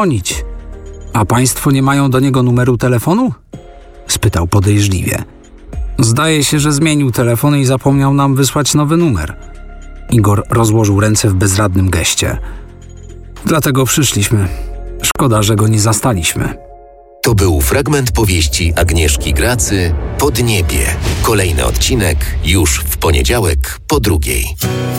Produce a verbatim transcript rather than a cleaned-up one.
dzwonić. A państwo nie mają do niego numeru telefonu? Spytał podejrzliwie. Zdaje się, że zmienił telefon i zapomniał nam wysłać nowy numer. Igor rozłożył ręce w bezradnym geście. Dlatego przyszliśmy. Szkoda, że go nie zastaliśmy. To był fragment powieści Agnieszki Gracy Podniebie. Kolejny odcinek już w poniedziałek po drugiej.